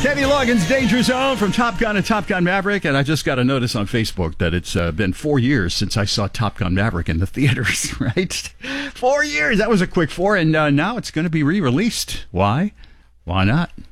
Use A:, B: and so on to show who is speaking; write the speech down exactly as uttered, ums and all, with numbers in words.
A: Kenny Loggins' Danger Zone from Top Gun and Top Gun Maverick. And I just got a notice on Facebook that it's uh, been four years since I saw Top Gun Maverick in the theaters, right? Four years. That was a quick four. And uh, now it's going to be re-released. Why? Why not?